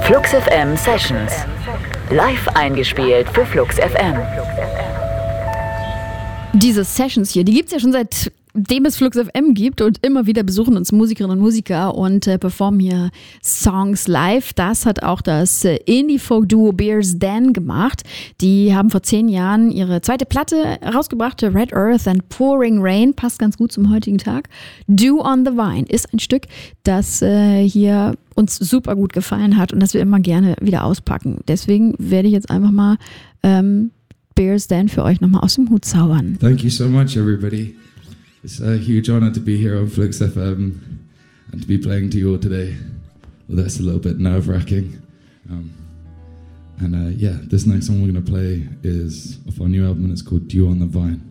Flux FM Sessions. Live eingespielt für Flux FM. Diese Sessions hier, die gibt es ja schon seitdem es Flux FM gibt und immer wieder besuchen uns Musikerinnen und Musiker und performen hier Songs live. Das hat auch das Indie-Folk-Duo Bears Den gemacht. Die haben vor 10 Jahren ihre zweite Platte rausgebracht, Red Earth and Pouring Rain, passt ganz gut zum heutigen Tag. Dew on the Vine ist ein Stück, das hier uns super gut gefallen hat und das wir immer gerne wieder auspacken. Deswegen werde ich jetzt einfach mal Bears Den für euch nochmal aus dem Hut zaubern. Thank you so much, everybody. It's a huge honor to be here on Flux FM and to be playing to you all today. Well, that's a little bit nerve-wracking. This next song we're going to play is off our new album and it's called Dew on the Vine.